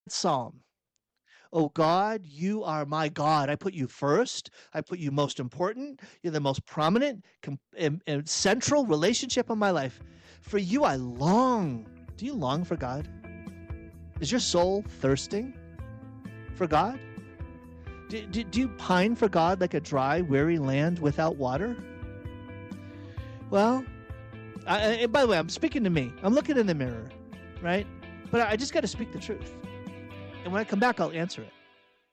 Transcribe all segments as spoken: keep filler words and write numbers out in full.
psalm. Oh God, you are my God. I put you first. I put you most important. You're the most prominent com- and, and central relationship in my life. For you, I long. Do you long for God? Is your soul thirsting for God? Do, do, do you pine for God like a dry, weary land without water? Well, I, and by the way, I'm speaking to me. I'm looking in the mirror, right? But I just got to speak the truth. And when I come back, I'll answer it.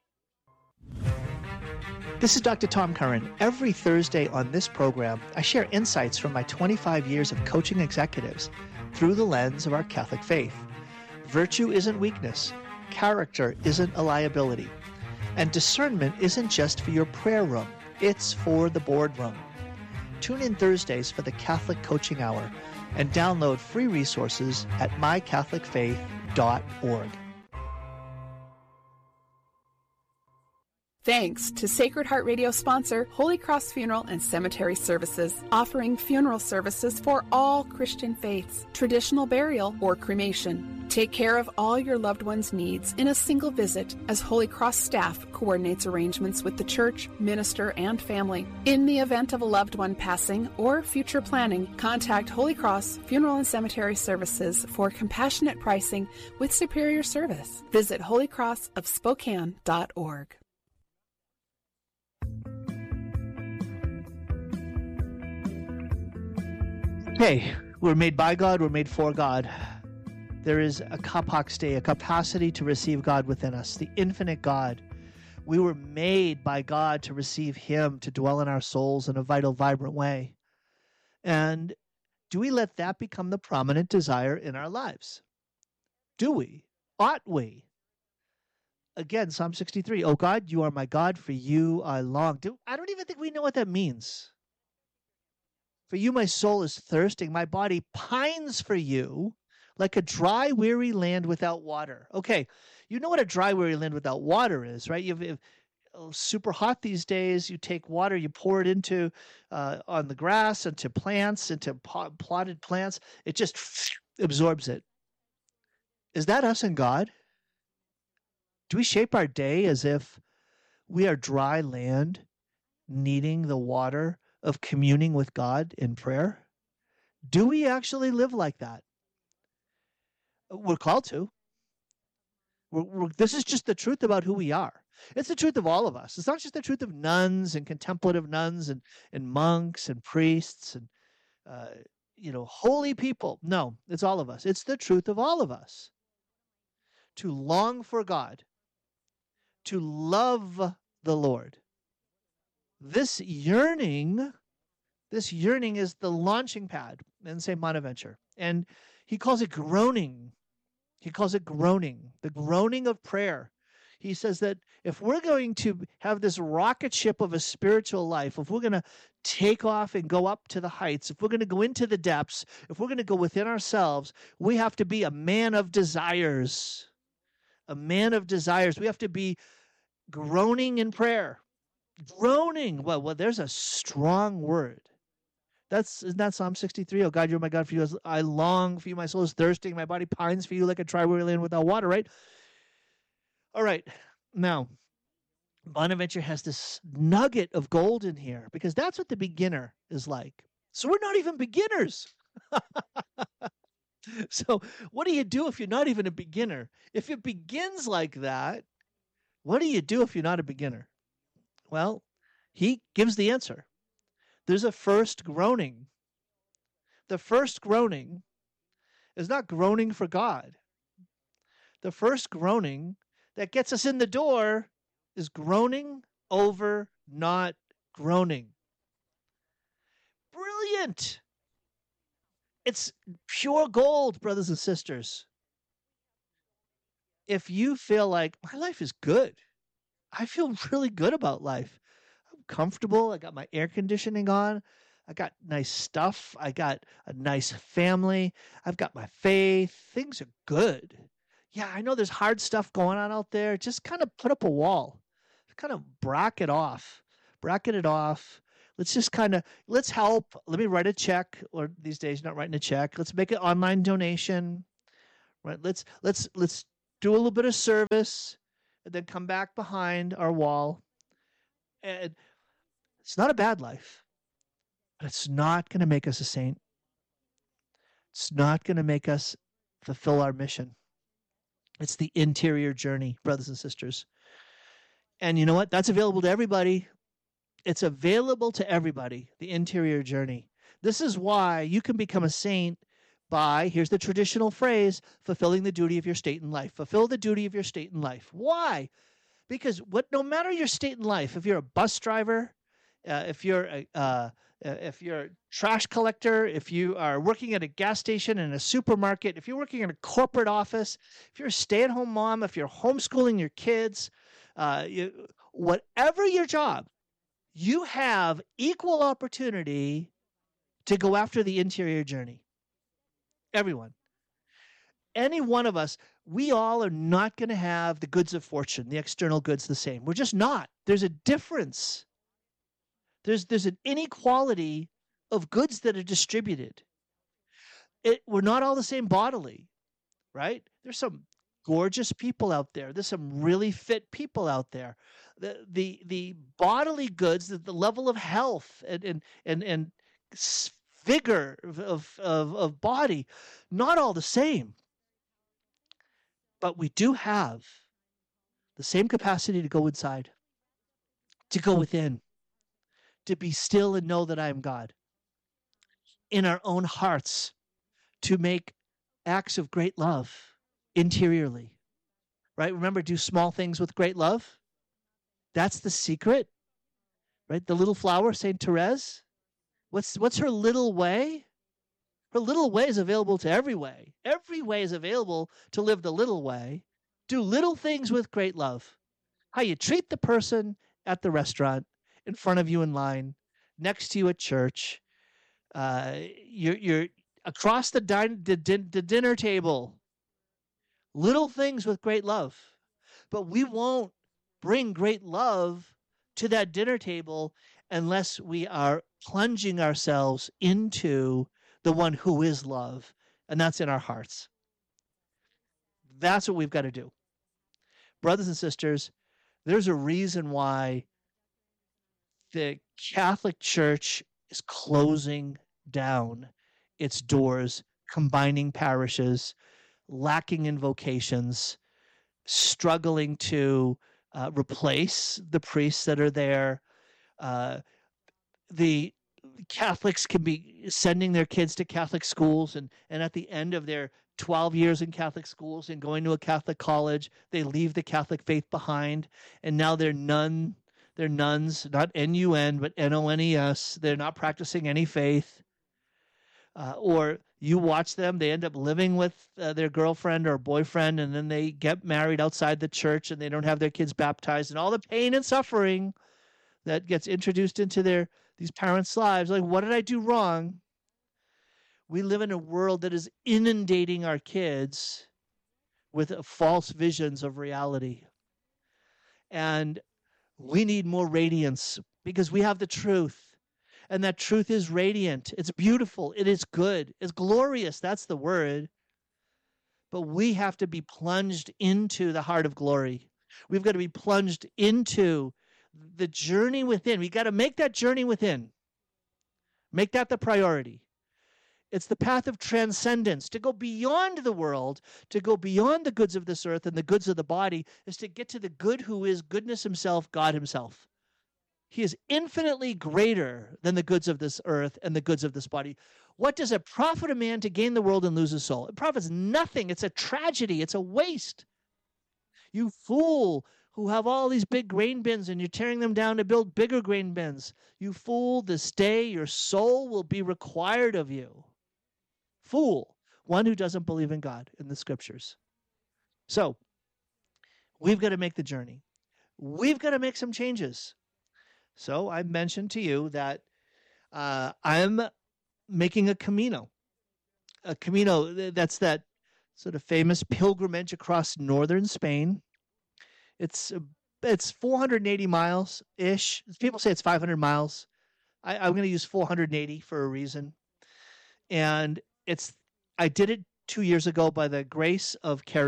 This is Doctor Tom Curran. Every Thursday on this program, I share insights from my twenty-five years of coaching executives through the lens of our Catholic faith. Virtue isn't weakness. Character isn't a liability. And discernment isn't just for your prayer room. It's for the boardroom. Tune in Thursdays for the Catholic Coaching Hour and download free resources at my catholic faith dot org. Thanks to Sacred Heart Radio sponsor Holy Cross Funeral and Cemetery Services, offering funeral services for all Christian faiths, traditional burial or cremation. Take care of all your loved ones' needs in a single visit as Holy Cross staff coordinates arrangements with the church, minister, and family. In the event of a loved one passing or future planning, contact Holy Cross Funeral and Cemetery Services for compassionate pricing with superior service. Visit holy cross of spokane dot org. Hey, we're made by God, we're made for God. There is a kapax Dei, a capacity to receive God within us, the infinite God. We were made by God to receive Him, to dwell in our souls in a vital, vibrant way. And do we let that become the prominent desire in our lives? Do we? Ought we? Again, Psalm sixty-three, oh God, you are my God, for you I long. Do, I don't even think we know what that means. For you, my soul is thirsting. My body pines for you like a dry, weary land without water. Okay, you know what a dry, weary land without water is, right? You've, if, oh, super hot these days. You take water, you pour it into uh, on the grass, into plants, into pot, plotted plants. It just absorbs it. Is that us and God? Do we shape our day as if we are dry land needing the water of communing with God in prayer? Do we actually live like that? We're called to. We're, we're, this is just the truth about who we are. It's the truth of all of us. It's not just the truth of nuns and contemplative nuns and, and monks and priests and, uh, you know, holy people. No, it's all of us. It's the truth of all of us. To long for God, to love the Lord. This yearning, this yearning is the launching pad in Saint Bonaventure. And he calls it groaning. He calls it groaning, the groaning of prayer. He says that if we're going to have this rocket ship of a spiritual life, if we're going to take off and go up to the heights, if we're going to go into the depths, if we're going to go within ourselves, we have to be a man of desires. A man of desires. We have to be groaning in prayer. Groaning. Well, well, there's a strong word. That's isn't that Psalm sixty-three? Oh God, you're my God, for you I long for you. My soul is thirsting. My body pines for you like a dry, weary land without water, right? All right. Now, Bonaventure has this nugget of gold in here because that's what the beginner is like. So we're not even beginners. So what do you do if you're not even a beginner? If it begins like that, what do you do if you're not a beginner? Well, he gives the answer. There's a first groaning. The first groaning is not groaning for God. The first groaning that gets us in the door is groaning over not groaning. Brilliant. It's pure gold, brothers and sisters. If you feel like my life is good, I feel really good about life. I'm comfortable. I got my air conditioning on. I got nice stuff. I got a nice family. I've got my faith. Things are good. Yeah, I know there's hard stuff going on out there. Just kind of put up a wall. Kind of bracket off. Bracket it off. Let's just kind of, let's help. Let me write a check, or these days not writing a check. Let's make an online donation. Right? Let's let's let's do a little bit of service, and then come back behind our wall. And it's not a bad life, but it's not going to make us a saint. It's not going to make us fulfill our mission. It's the interior journey, brothers and sisters. And you know what? That's available to everybody. It's available to everybody, the interior journey. This is why you can become a saint by, here's the traditional phrase, fulfilling the duty of your state in life. Fulfill the duty of your state in life. Why? Because what, no matter your state in life, if you're a bus driver, uh, if you're a, uh, if you're a trash collector, if you are working at a gas station in a supermarket, if you're working in a corporate office, if you're a stay-at-home mom, if you're homeschooling your kids, uh, you, whatever your job, you have equal opportunity to go after the interior journey. Everyone. Any one of us, we all are not going to have the goods of fortune, the external goods the same. We're just not. There's a difference. There's there's an inequality of goods that are distributed. It, we're not all the same bodily, right? There's some gorgeous people out there. There's some really fit people out there. The the the bodily goods, the, the level of health and and and, and vigor of, of of of body, not all the same. But we do have the same capacity to go inside, to go within, to be still and know that I am God. In our own hearts, to make acts of great love interiorly, right? Remember, do small things with great love. That's the secret, right? The little flower, Saint Therese. What's what's her little way? Her little way is available to every way. Every way is available to live the little way. Do little things with great love. How you treat the person at the restaurant, in front of you in line, next to you at church, uh, you're, you're across the, din- the, din- the dinner table. Little things with great love. But we won't bring great love to that dinner table unless we are plunging ourselves into the one who is love, and that's in our hearts. That's what we've got to do. Brothers and sisters, there's a reason why the Catholic Church is closing down its doors, combining parishes, lacking in vocations, struggling to uh, replace the priests that are there. Uh, the Catholics can be sending their kids to Catholic schools, and, and at the end of their twelve years in Catholic schools and going to a Catholic college, they leave the Catholic faith behind, and now they're nun, they're nuns, not N U N, but N O N E S. They're not practicing any faith. Uh, or you watch them, they end up living with uh, their girlfriend or boyfriend, and then they get married outside the church, and they don't have their kids baptized, and all the pain and suffering that gets introduced into their these parents' lives. Like, what did I do wrong? We live in a world that is inundating our kids with false visions of reality. And we need more radiance because we have the truth. And that truth is radiant. It's beautiful. It is good. It's glorious. That's the word. But we have to be plunged into the heart of glory. We've got to be plunged into the journey within. We got to make that journey within. Make that the priority. It's the path of transcendence. To go beyond the world, to go beyond the goods of this earth and the goods of the body, is to get to the good who is goodness himself, God himself. He is infinitely greater than the goods of this earth and the goods of this body. What does it profit a man to gain the world and lose his soul? It profits nothing. It's a tragedy. It's a waste. You fool who have all these big grain bins and you're tearing them down to build bigger grain bins. You fool, this day your soul will be required of you. Fool, one who doesn't believe in God in the scriptures. So, we've got to make the journey. We've got to make some changes. So, I mentioned to you that uh, I'm making a Camino. A Camino, that's that sort of famous pilgrimage across northern Spain. It's it's four hundred eighty miles-ish. People say it's five hundred miles. I, I'm going to use four hundred eighty for a reason. And it's I did it two years ago by the grace of Carrie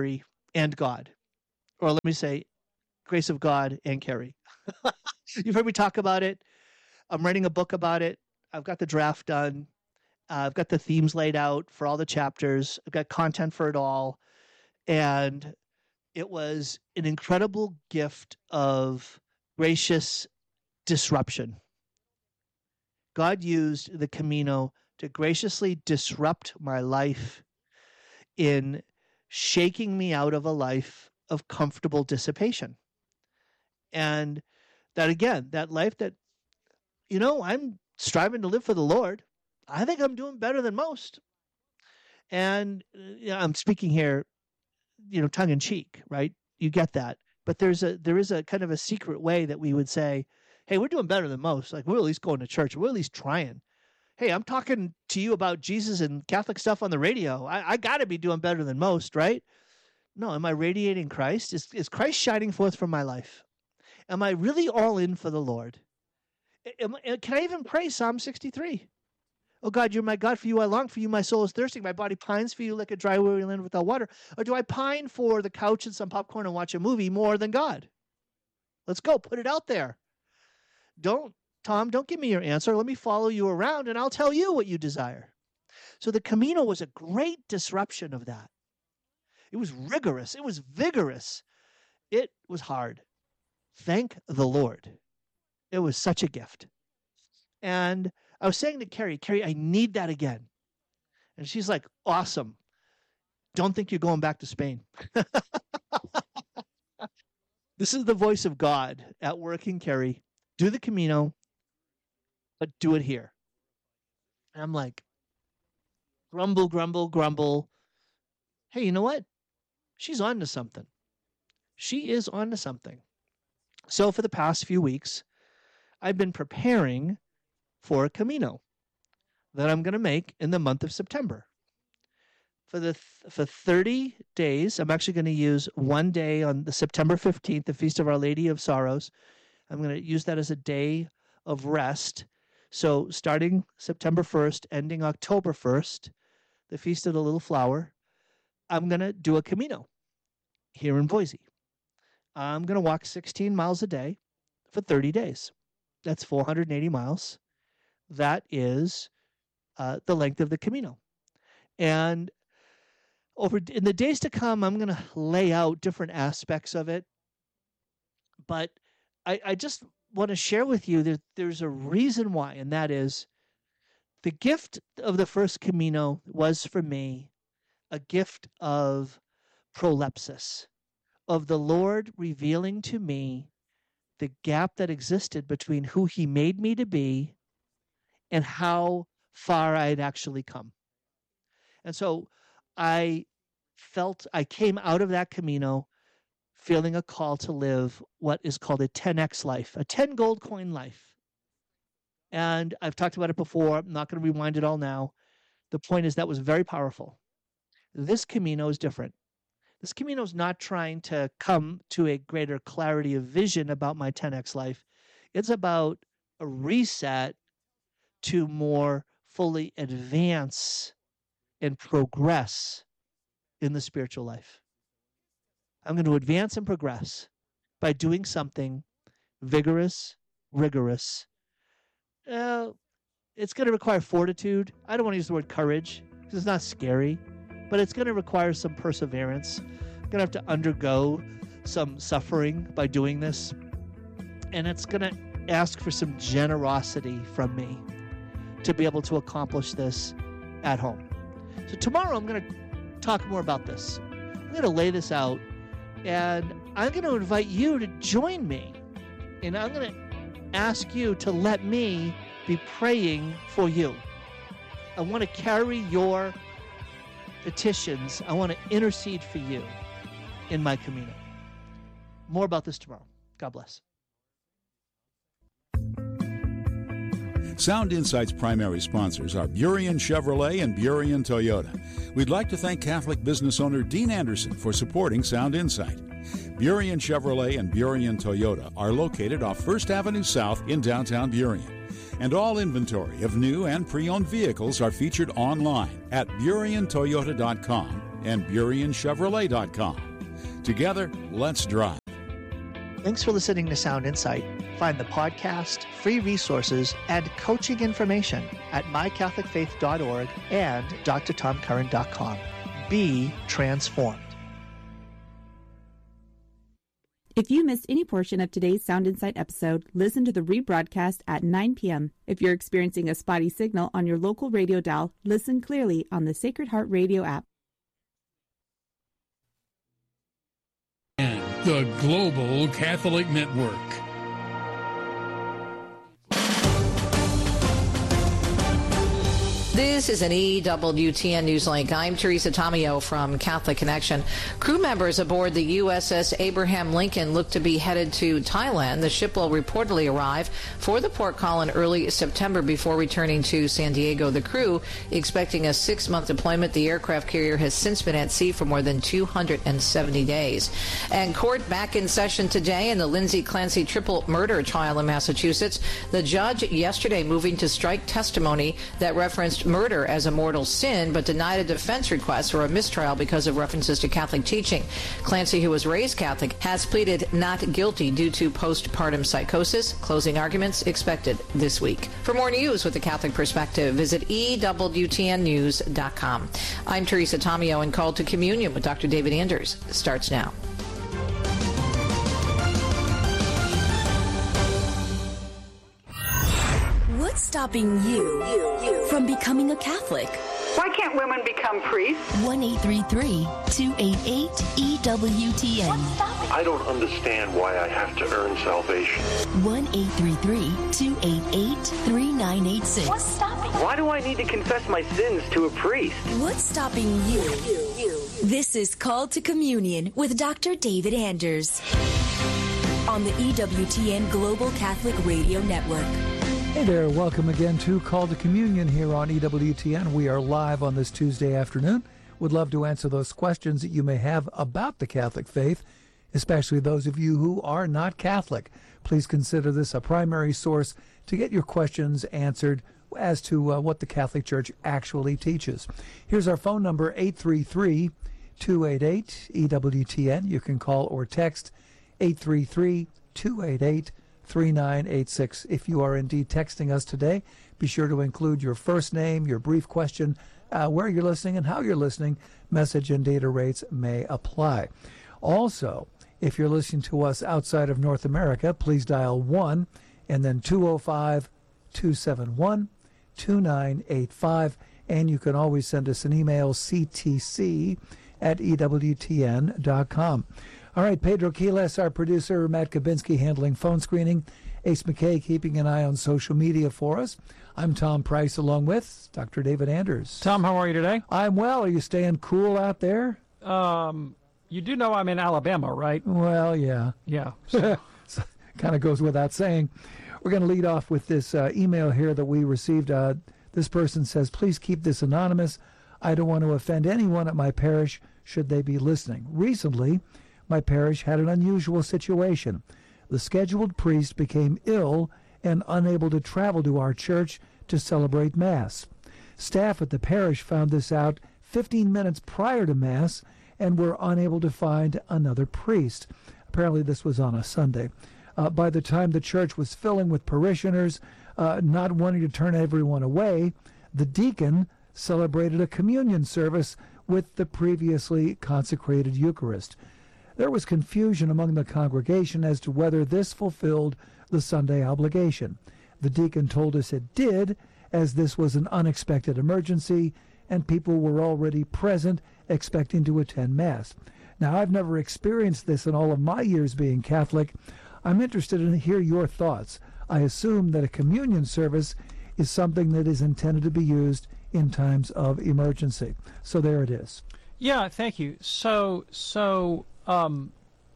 and God. Or let me say, grace of God and Carrie. You've heard me talk about it. I'm writing a book about it. I've got the draft done. Uh, I've got the themes laid out for all the chapters. I've got content for it all. And it was an incredible gift of gracious disruption. God used the Camino to graciously disrupt my life in shaking me out of a life of comfortable dissipation. And that, again, that life that, you know, I'm striving to live for the Lord. I think I'm doing better than most. And you know, I'm speaking here, you know, tongue in cheek, right? You get that. But there's a there is a kind of a secret way that we would say, hey, we're doing better than most. Like, we're at least going to church. We're at least trying. Hey, I'm talking to you about Jesus and Catholic stuff on the radio. I, I got to be doing better than most, right? No, am I radiating Christ? Is, is Christ shining forth from my life? Am I really all in for the Lord? Am, can I even pray Psalm sixty-three? Oh God, you're my God, for you I long, for you my soul is thirsting, my body pines for you like a dry weary land without water. Or do I pine for the couch and some popcorn and watch a movie more than God? Let's go, put it out there. Don't, Tom, don't give me your answer. Let me follow you around and I'll tell you what you desire. So the Camino was a great disruption of that. It was rigorous. It was vigorous. It was hard. Thank the Lord. It was such a gift. And I was saying to Carrie, Carrie, I need that again. And she's like, awesome. Don't think you're going back to Spain. This is the voice of God at work in Carrie. Do the Camino, but do it here. And I'm like, grumble, grumble, grumble. Hey, you know what? She's on to something. She is on to something. So for the past few weeks, I've been preparing for a Camino that I'm going to make in the month of September. For the th- for thirty days, I'm actually going to use one day on the September fifteenth, the Feast of Our Lady of Sorrows. I'm going to use that as a day of rest. So starting September first, ending October first, the Feast of the Little Flower, I'm going to do a Camino here in Boise. I'm going to walk sixteen miles a day for thirty days. That's four hundred eighty miles. That is uh, the length of the Camino. And over in the days to come, I'm going to lay out different aspects of it. But I, I just want to share with you that there's a reason why, and that is the gift of the first Camino was for me a gift of prolepsis, of the Lord revealing to me the gap that existed between who he made me to be and how far I had actually come. And so I felt I came out of that Camino feeling a call to live what is called a ten X life, a ten gold coin life. And I've talked about it before. I'm not going to rewind it all now. The point is that was very powerful. This Camino is different. This Camino is not trying to come to a greater clarity of vision about my ten X life. It's about a reset to more fully advance and progress in the spiritual life. I'm going to advance and progress by doing something vigorous, rigorous. Uh, it's going to require fortitude. I don't want to use the word courage because it's not scary, but it's going to require some perseverance. I'm going to have to undergo some suffering by doing this, and it's going to ask for some generosity from me to be able to accomplish this at home. So tomorrow I'm going to talk more about this. I'm going to lay this out, and I'm going to invite you to join me, and I'm going to ask you to let me be praying for you. I want to carry your petitions. I want to intercede for you in my Camino. More about this tomorrow. God bless. Sound Insight's primary sponsors are Burien Chevrolet and Burien Toyota. We'd like to thank Catholic business owner Dean Anderson for supporting Sound Insight. Burien Chevrolet and Burien Toyota are located off First Avenue South in downtown Burien. And all inventory of new and pre-owned vehicles are featured online at burien toyota dot com and burien chevrolet dot com. Together, let's drive. Thanks for listening to Sound Insight. Find the podcast, free resources, and coaching information at my catholic faith dot org and d r tom curran dot com. Be transformed. If you missed any portion of today's Sound Insight episode, listen to the rebroadcast at nine p.m. If you're experiencing a spotty signal on your local radio dial, listen clearly on the Sacred Heart Radio app. And the Global Catholic Network. This is an E W T N Newslink. I'm Teresa Tomeo from Catholic Connection. Crew members aboard the U S S Abraham Lincoln look to be headed to Thailand. The ship will reportedly arrive for the port call in early September before returning to San Diego. The crew expecting a six-month deployment. The aircraft carrier has since been at sea for more than two hundred seventy days. And court back in session today in the Lindsay Clancy triple murder trial in Massachusetts. The judge yesterday moving to strike testimony that referenced murder as a mortal sin, but denied a defense request for a mistrial because of references to Catholic teaching. Clancy, who was raised Catholic, has pleaded not guilty due to postpartum psychosis. Closing arguments expected this week. For more news with the Catholic perspective, visit E W T N news dot com. I'm Teresa Tomeo, and Call to Communion with Doctor David Anders starts now. What's stopping you, you, you from becoming a Catholic? Why can't women become priests? one eight three three, two eight eight, E W T N. I don't understand why I have to earn salvation. one eight three three, two eight eight, three nine eight six. What's stopping? Why do I need to confess my sins to a priest? What's stopping you? you, you. This is Call to Communion with Doctor David Anders on the E W T N Global Catholic Radio Network. Hey there, welcome again to Call to Communion here on E W T N. We are live on this Tuesday afternoon. Would love to answer those questions that you may have about the Catholic faith, especially those of you who are not Catholic. Please consider this a primary source to get your questions answered as to uh, what the Catholic Church actually teaches. Here's our phone number, eight three three, two eight eight, E W T N. You can call or text eight three three, two eight eight, three nine eight six. If you are indeed texting us today, be sure to include your first name, your brief question, uh, where you're listening and how you're listening. Message and data rates may apply. Also, if you're listening to us outside of North America, please dial one and then two oh five, two seven one, two nine eight five. And you can always send us an email, c t c at e w t n dot com. All right, Pedro Quiles, our producer, Matt Kabinski handling phone screening, Ace McKay keeping an eye on social media for us. I'm Tom Price along with Doctor David Anders. Tom, how are you today? I'm well. Are you staying cool out there? Um, you do know I'm in Alabama, right? Well, yeah. Yeah. So. Kind of goes without saying. We're going to lead off with this uh, email here that we received. Uh, this person says, please keep this anonymous. I don't want to offend anyone at my parish should they be listening. Recently, my parish had an unusual situation. The scheduled priest became ill and unable to travel to our church to celebrate Mass. Staff at the parish found this out fifteen minutes prior to Mass and were unable to find another priest. Apparently this was on a Sunday. Uh, by the time the church was filling with parishioners, uh, not wanting to turn everyone away, the deacon celebrated a communion service with the previously consecrated Eucharist. There was confusion among the congregation as to whether this fulfilled the Sunday obligation. The deacon told us it did, as this was an unexpected emergency, and people were already present expecting to attend Mass. Now, I've never experienced this in all of my years being Catholic. I'm interested in hear your thoughts. I assume that a communion service is something that is intended to be used in times of emergency. So there it is. Yeah, thank you. So, so um,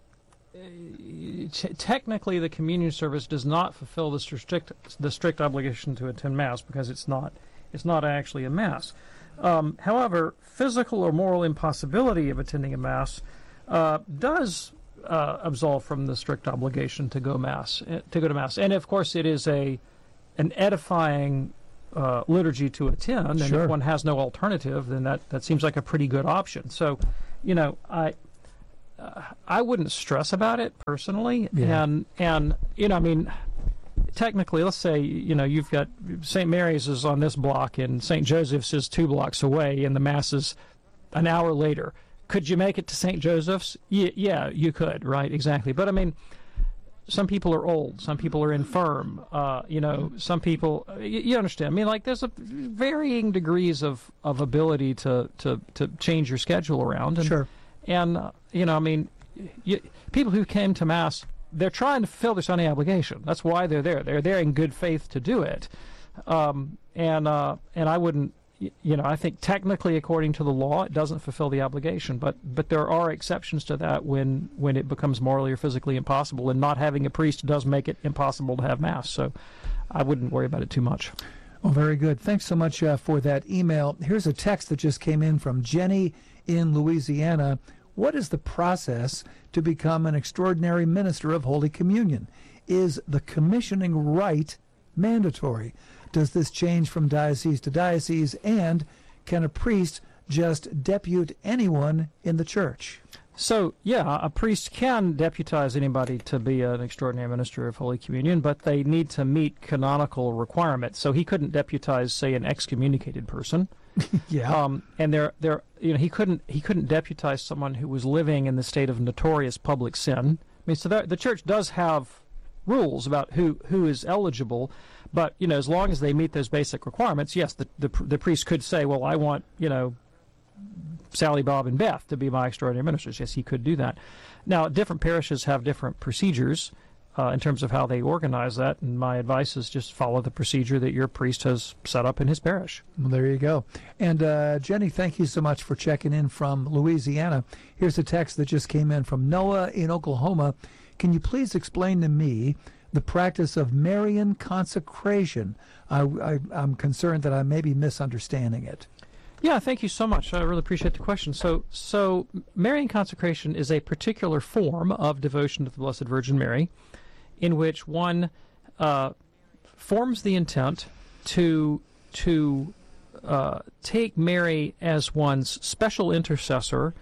t- technically, the communion service does not fulfill the strict the strict obligation to attend Mass because it's not it's not actually a Mass. Um, however, physical or moral impossibility of attending a Mass uh, does uh, absolve from the strict obligation to go Mass to go to Mass, and of course, it is a an edifying uh, liturgy to attend. And sure. If one has no alternative, then that, that seems like a pretty good option. So, you know, I uh, I wouldn't stress about it personally. Yeah. And, and, you know, I mean, technically, let's say, you know, you've got Saint Mary's is on this block and Saint Joseph's is two blocks away and the Mass is an hour later. Could you make it to Saint Joseph's? Y- yeah, you could, right? Exactly. But, I mean, some people are old. Some people are infirm. Uh, you know, some people, you, you understand. I mean, like, there's a varying degrees of, of ability to, to, to change your schedule around. And, sure. And, uh, you know, I mean, you, people who came to Mass, they're trying to fulfill their Sunday obligation. That's why they're there. They're there in good faith to do it. Um, and uh, and I wouldn't, you know, I think technically, according to the law, it doesn't fulfill the obligation. But but there are exceptions to that when, when it becomes morally or physically impossible. And not having a priest does make it impossible to have Mass. So I wouldn't worry about it too much. Well, very good. Thanks so much uh, for that email. Here's a text that just came in from Jenny in Louisiana. What is the process to become an extraordinary minister of Holy Communion? Is the commissioning rite mandatory? Does this change from diocese to diocese? And can a priest just depute anyone in the church? So, yeah, a priest can deputize anybody to be an extraordinary minister of Holy Communion, but they need to meet canonical requirements. So he couldn't deputize, say, an excommunicated person. yeah. Um, and there, there, you know, he couldn't, he couldn't deputize someone who was living in the state of notorious public sin. I mean, so that, the church does have rules about who, who is eligible, but you know, as long as they meet those basic requirements, yes, the the, the priest could say, well, I want, you know, Sally, Bob, and Beth to be my extraordinary ministers. Yes, he could do that. Now, different parishes have different procedures uh, in terms of how they organize that, and my advice is just follow the procedure that your priest has set up in his parish. Well, there you go. And uh, Jenny, thank you so much for checking in from Louisiana. Here's a text that just came in from Noah in Oklahoma. Can you please explain to me the practice of Marian consecration? I, I, I'm concerned that I may be misunderstanding it. Yeah, thank you so much. I really appreciate the question. So, so Marian consecration is a particular form of devotion to the Blessed Virgin Mary, in which one uh, forms the intent to to uh, take Mary as one's special intercessor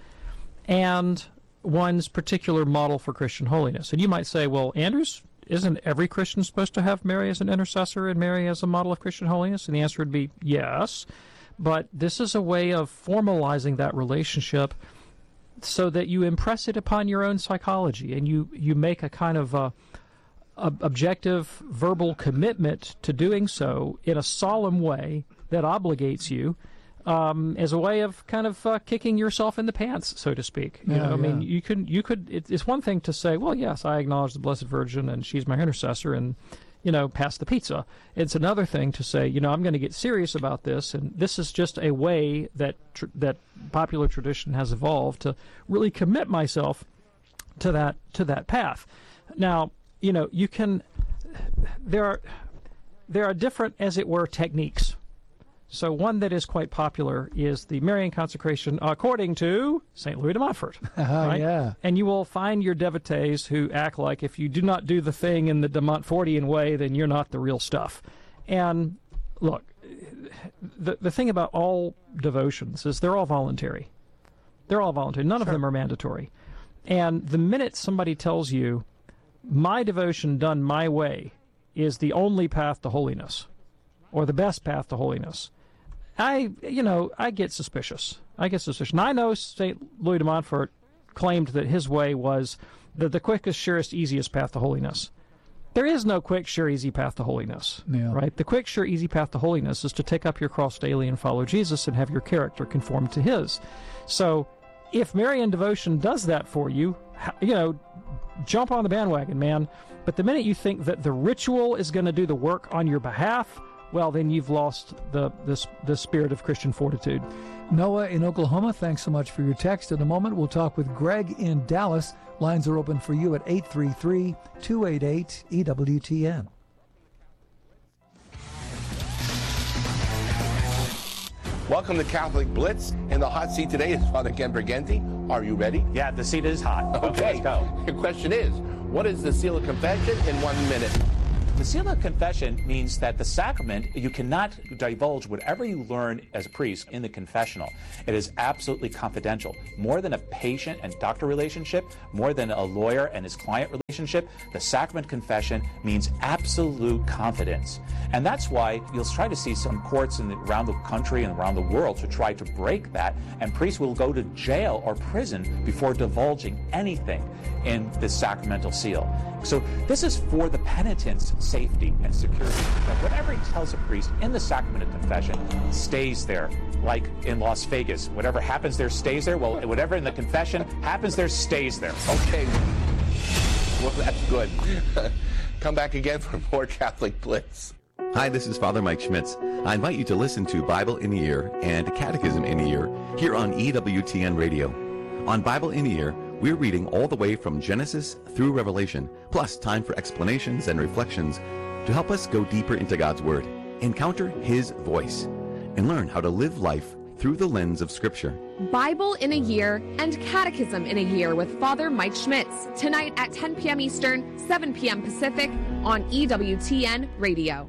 and one's particular model for Christian holiness. And you might say, well, Andrews, isn't every Christian supposed to have Mary as an intercessor and Mary as a model of Christian holiness? And the answer would be yes. But this is a way of formalizing that relationship so that you impress it upon your own psychology and you, you make a kind of a, a objective verbal commitment to doing so in a solemn way that obligates you um, as a way of kind of uh, kicking yourself in the pants, so to speak. You yeah, know, I yeah. mean, you can you could. It, it's one thing to say, well, yes, I acknowledge the Blessed Virgin and she's my intercessor, and you know, pass the pizza. It's another thing to say, you know, I'm going to get serious about this, and this is just a way that tr- that popular tradition has evolved to really commit myself to that to that path. Now, you know, you can there are there are different, as it were, techniques. So one that is quite popular is the Marian consecration according to Saint Louis de Montfort. Uh, right? Yeah. And you will find your devotees who act like if you do not do the thing in the de Montfortian way, then you're not the real stuff. And look, the the thing about all devotions is they're all voluntary. They're all voluntary. None Sure. of them are mandatory. And the minute somebody tells you, my devotion done my way is the only path to holiness, or the best path to holiness, I, you know, I get suspicious. I get suspicious. And I know Saint Louis de Montfort claimed that his way was the, the quickest, surest, easiest path to holiness. There is no quick, sure, easy path to holiness, Yeah. right? The quick, sure, easy path to holiness is to take up your cross daily and follow Jesus and have your character conform to his. So if Marian devotion does that for you, you know, jump on the bandwagon, man. But the minute you think that the ritual is going to do the work on your behalf, well, then you've lost the, the, the spirit of Christian fortitude. Noah in Oklahoma, thanks so much for your text. In a moment, we'll talk with Greg in Dallas. Lines are open for you at eight three three, two eight eight, E W T N. Welcome to Catholic Blitz. In the hot seat today is Father Ken Bergenti. Are you ready? Yeah, the seat is hot. Okay. Let's go. Your question is, what is the seal of confession in one minute? The seal of confession means that the sacrament, you cannot divulge whatever you learn as a priest in the confessional. It is absolutely confidential. More than a patient and doctor relationship, more than a lawyer and his client relationship, the sacrament confession means absolute confidence. And that's why you'll try to see some courts in the, around the country and around the world to try to break that, and priests will go to jail or prison before divulging anything in this sacramental seal. So this is for the penitent's safety and security. That whatever he tells a priest in the sacrament of confession stays there, like in Las Vegas. Whatever happens there stays there. Well, whatever in the confession happens there stays there. Okay. Well, that's good. Come back again for more Catholic Blitz. Hi, this is Father Mike Schmitz. I invite you to listen to Bible in a Year and Catechism in a Year here on E W T N Radio. On Bible in a Year, we're reading all the way from Genesis through Revelation, plus time for explanations and reflections to help us go deeper into God's Word, encounter His voice, and learn how to live life through the lens of Scripture. Bible in a Year and Catechism in a Year with Father Mike Schmitz, tonight at ten p.m. Eastern, seven p.m. Pacific on E W T N Radio.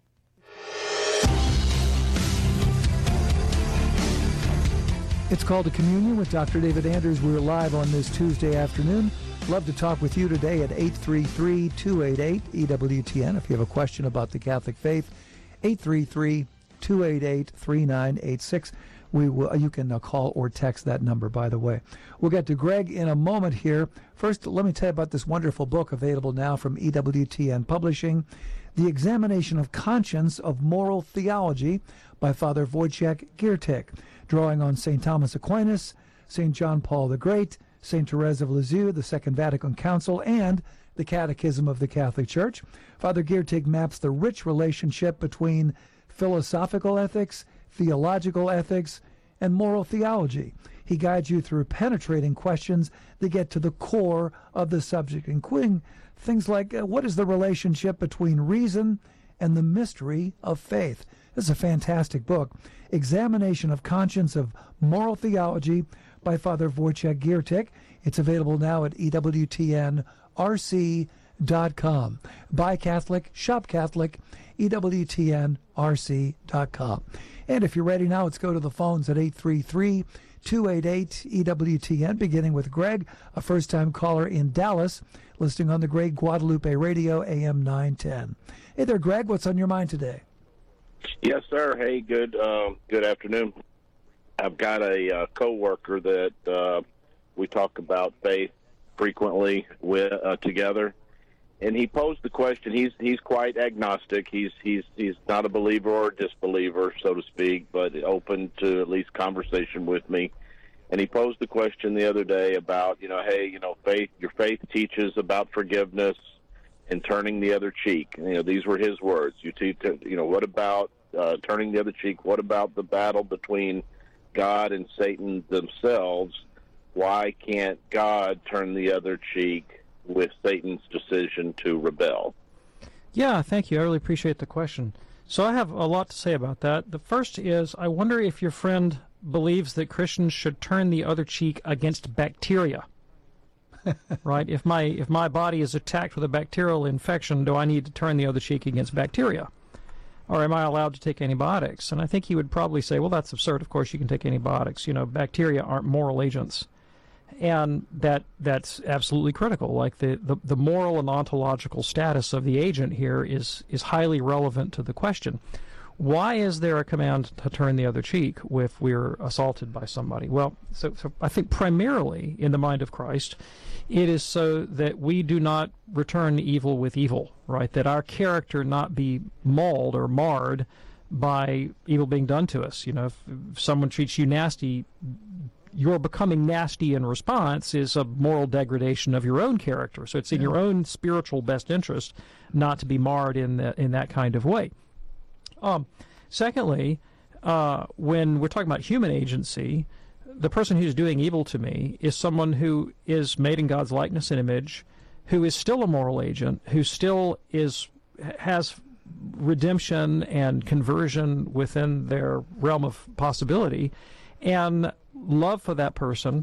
It's called a Communion with Doctor David Anders. We're live on this Tuesday afternoon. Love to talk with you today at eight three three, two eight eight, E W T N. If you have a question about the Catholic faith, eight three three, two eight eight, three nine eight six. We will, you can uh, call or text that number, by the way. We'll get to Greg in a moment here. First, let me tell you about this wonderful book available now from E W T N Publishing, The Examination of Conscience of Moral Theology by Father Wojciech Giertych, drawing on Saint Thomas Aquinas, Saint John Paul the Great, Saint Therese of Lisieux, the Second Vatican Council, and the Catechism of the Catholic Church. Father Giertych maps the rich relationship between philosophical ethics, theological ethics, and moral theology. He guides you through penetrating questions that get to the core of the subject, including things like uh, what is the relationship between reason and the mystery of faith. This is a fantastic book, Examination of Conscience of Moral Theology by Father Wojciech Giertych. It's available now at E W T N R C dot com. Buy Catholic, shop Catholic, E W T N R C dot com. And if you're ready now, let's go to the phones at eight three three, two eight eight, E W T N, beginning with Greg, a first-time caller in Dallas, listening on the great Guadalupe Radio, A M nine ten. Hey there, Greg. What's on your mind today? Yes, sir. Hey, good um, good afternoon. I've got a uh, co-worker that uh, we talk about faith frequently with uh, together, and he posed the question. He's he's quite agnostic. He's he's he's not a believer or a disbeliever, so to speak, but open to at least conversation with me. And he posed the question the other day about, you know, hey, you know, faith. Your faith teaches about forgiveness and turning the other cheek. You know, these were his words. You teach, you know, what about uh, turning the other cheek? What about the battle between God and Satan themselves? Why can't God turn the other cheek with Satan's decision to rebel? Yeah, thank you. I really appreciate the question. So I have a lot to say about that. The first is, I wonder if your friend believes that Christians should turn the other cheek against bacteria. Right? If my if my body is attacked with a bacterial infection, do I need to turn the other cheek against bacteria? Or am I allowed to take antibiotics? And I think he would probably say, well, that's absurd. Of course you can take antibiotics. You know, bacteria aren't moral agents. And that that's absolutely critical. Like the, the, the moral and ontological status of the agent here is, is highly relevant to the question. Why is there a command to turn the other cheek if we're assaulted by somebody? Well, so, so I think primarily in the mind of Christ, it is so that we do not return evil with evil, right? That our character not be mauled or marred by evil being done to us. You know, if, if someone treats you nasty, your becoming nasty in response is a moral degradation of your own character. So it's in yeah. your own spiritual best interest not to be marred in the, in that kind of way. Um, secondly, uh, when we're talking about human agency, the person who's doing evil to me is someone who is made in God's likeness and image, who is still a moral agent, who still is has redemption and conversion within their realm of possibility, and love for that person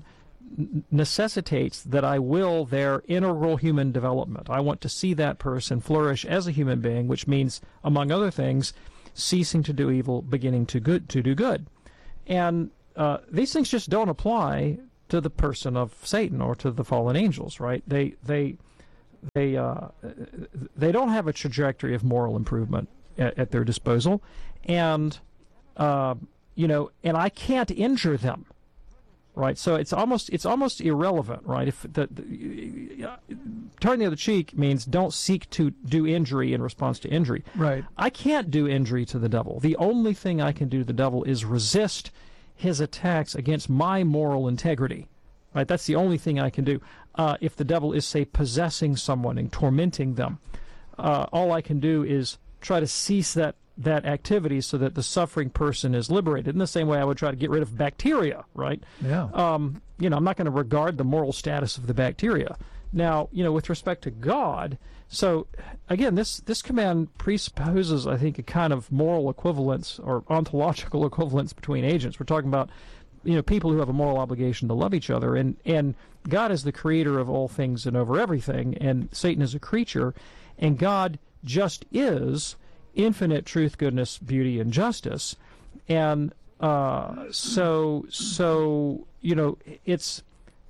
necessitates that I will their integral human development. I want to see that person flourish as a human being, which means, among other things, ceasing to do evil, beginning to good to do good. And uh, these things just don't apply to the person of Satan or to the fallen angels, right? They they they uh, they don't have a trajectory of moral improvement at, at their disposal, and uh, you know, and I can't injure them. Right, so it's almost it's almost irrelevant, right? If the, the uh, turn the other cheek means don't seek to do injury in response to injury. Right. I can't do injury to the devil. The only thing I can do to the devil is resist his attacks against my moral integrity. Right, that's the only thing I can do. Uh, if the devil is, say, possessing someone and tormenting them, uh, all I can do is try to cease that. that activity so that the suffering person is liberated. In the same way I would try to get rid of bacteria, right? Yeah. Um, you know, I'm not going to regard the moral status of the bacteria. Now, you know, with respect to God, so again, this, this command presupposes, I think, a kind of moral equivalence or ontological equivalence between agents. We're talking about, you know, people who have a moral obligation to love each other, and, and God is the creator of all things and over everything, and Satan is a creature, and God just is infinite truth, goodness, beauty, and justice. And uh, so, so you know, it's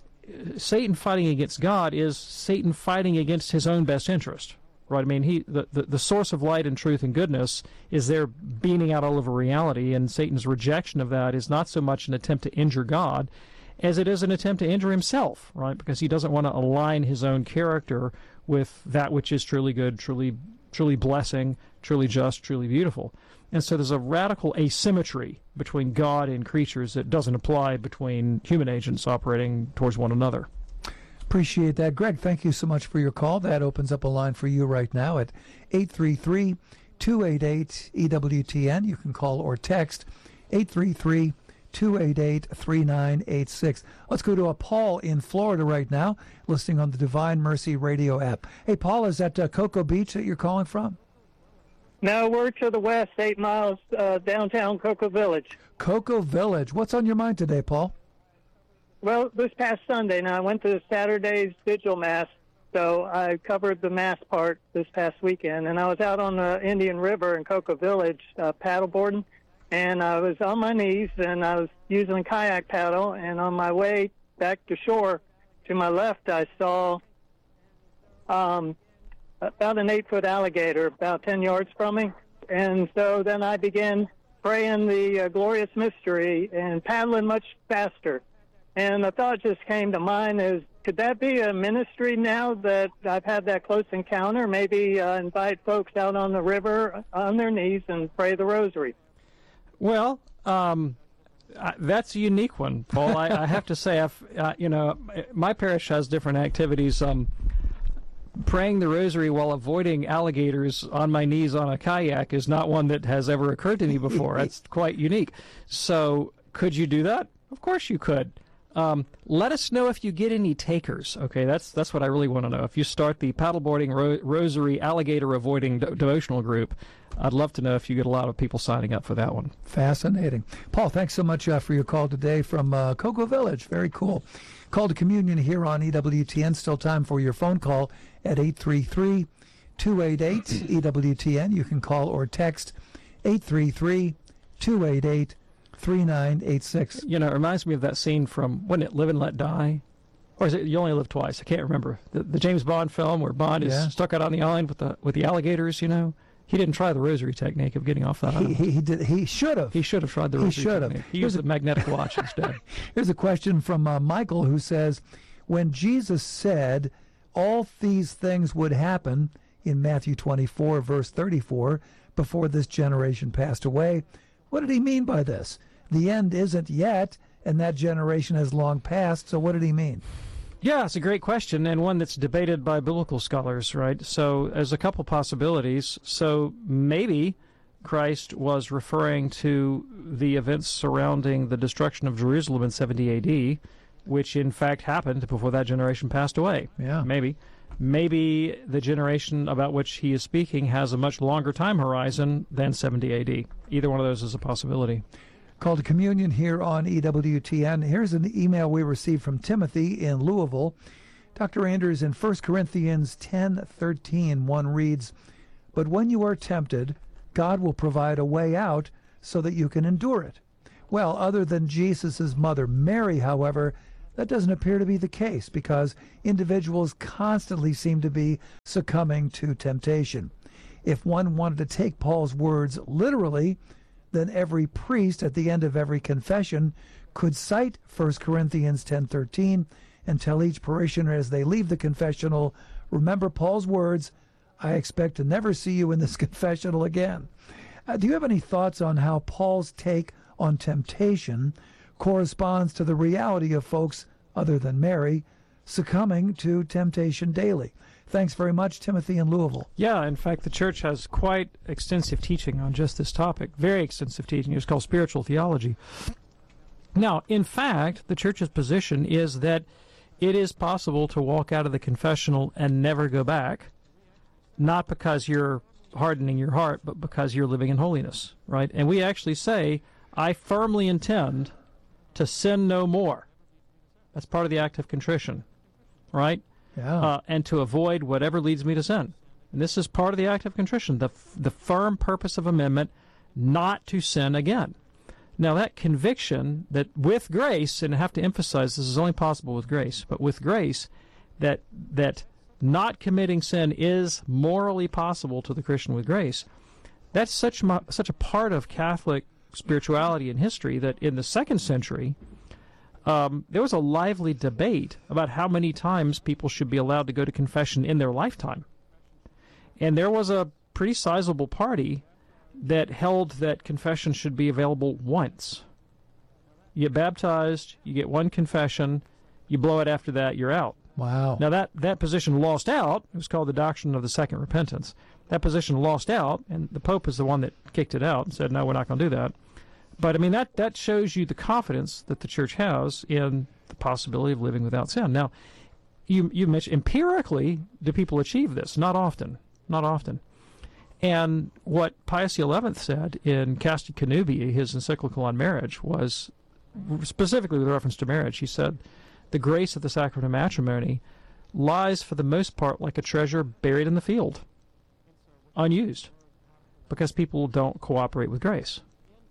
Satan fighting against God is Satan fighting against his own best interest, right? I mean, he the, the, the source of light and truth and goodness is there beaming out all over reality, and Satan's rejection of that is not so much an attempt to injure God as it is an attempt to injure himself, right? Because he doesn't want to align his own character with that which is truly good, truly truly blessing, truly just, truly beautiful. And so there's a radical asymmetry between God and creatures that doesn't apply between human agents operating towards one another. Appreciate that. Greg, thank you so much for your call. That opens up a line for you right now at eight three three, two eight eight, E W T N. You can call or text eight three three, two eight eight, three nine eight six. Let's go to a Paul in Florida right now, listening on the Divine Mercy Radio app. Hey, Paul, is that uh, Cocoa Beach that you're calling from? No, we're to the west, eight miles uh, downtown Cocoa Village. Cocoa Village. What's on your mind today, Paul? Well, this past Sunday, now I went to Saturday's Vigil Mass, so I covered the Mass part this past weekend, and I was out on the Indian River in Cocoa Village uh, paddleboarding, and I was on my knees, and I was using a kayak paddle, and on my way back to shore, to my left, I saw um, about an eight-foot alligator about ten yards from me. And so then I began praying the uh, glorious mystery and paddling much faster. And the thought just came to mind is, could that be a ministry now that I've had that close encounter? Maybe uh, invite folks out on the river on their knees and pray the rosary. Well, um, uh, that's a unique one, Paul. I, I have to say, I've, uh, you know, my parish has different activities. Um, praying the rosary while avoiding alligators on my knees on a kayak is not one that has ever occurred to me before. That's quite unique. So could you do that? Of course you could. Um, let us know if you get any takers. Okay, that's that's what I really want to know. If you start the paddleboarding ro- rosary alligator avoiding de- devotional group, I'd love to know if you get a lot of people signing up for that one. Fascinating. Paul, thanks so much uh, for your call today from uh, Cocoa Village. Very cool. Call to communion here on E W T N. Still time for your phone call at eight three three, two eight eight, E W T N. You can call or text eight three three, two eight eight, three nine eight six. You know, it reminds me of that scene from, wasn't it Live and Let Die? Or is it You Only Live Twice? I can't remember. The, the James Bond film where Bond is Yeah. stuck out on the island with the with the alligators, you know? He didn't try the rosary technique of getting off that He, island. he, he did. He should have. He should have tried the He rosary should have. technique. He Here's used a- the magnetic watch instead. Here's a question from uh, Michael, who says, when Jesus said all these things would happen in Matthew twenty-four, verse thirty-four, before this generation passed away, what did he mean by this? The end isn't yet, and that generation has long passed, so what did he mean? Yeah, it's a great question, and one that's debated by biblical scholars, right? So there's a couple possibilities. So maybe Christ was referring to the events surrounding the destruction of Jerusalem in seventy A D, which in fact happened before that generation passed away. Yeah. Maybe. Maybe the generation about which he is speaking has a much longer time horizon than seventy A D. Either one of those is a possibility. Call to Communion here on E W T N. Here's an email we received from Timothy in Louisville. Doctor Anders, in First Corinthians ten thirteen, one reads, "But when you are tempted, God will provide a way out so that you can endure it." Well, other than Jesus' mother Mary, however, that doesn't appear to be the case, because individuals constantly seem to be succumbing to temptation. If one wanted to take Paul's words literally, then every priest at the end of every confession could cite First Corinthians ten thirteen and tell each parishioner as they leave the confessional, "Remember Paul's words, I expect to never see you in this confessional again." Uh, do you have any thoughts on how Paul's take on temptation corresponds to the reality of folks other than Mary succumbing to temptation daily? Thanks very much, Timothy in Louisville. Yeah, in fact, the church has quite extensive teaching on just this topic, very extensive teaching. It's called spiritual theology. Now, in fact, the church's position is that it is possible to walk out of the confessional and never go back, not because you're hardening your heart, but because you're living in holiness, right? And we actually say, I firmly intend to sin no more. That's part of the act of contrition, right? Yeah. Uh, and to avoid whatever leads me to sin. And this is part of the act of contrition, the, the firm purpose of amendment, not to sin again. Now, that conviction that with grace, and I have to emphasize this is only possible with grace, but with grace, that that not committing sin is morally possible to the Christian with grace, that's such, such a part of Catholic spirituality and history that in the second century, Um, there was a lively debate about how many times people should be allowed to go to confession in their lifetime. And there was a pretty sizable party that held that confession should be available once. You get baptized, you get one confession, you blow it after that, you're out. Wow. Now that, that position lost out. It was called the doctrine of the second repentance. That position lost out, and the Pope is the one that kicked it out and said, no, we're not going to do that. But, I mean, that, that shows you the confidence that the church has in the possibility of living without sin. Now, you, you mentioned empirically, do people achieve this? Not often. Not often. And what Pius the eleventh said in Casti Connubii, his encyclical on marriage, was specifically with reference to marriage. He said, the grace of the sacrament of matrimony lies for the most part like a treasure buried in the field, unused, because people don't cooperate with grace.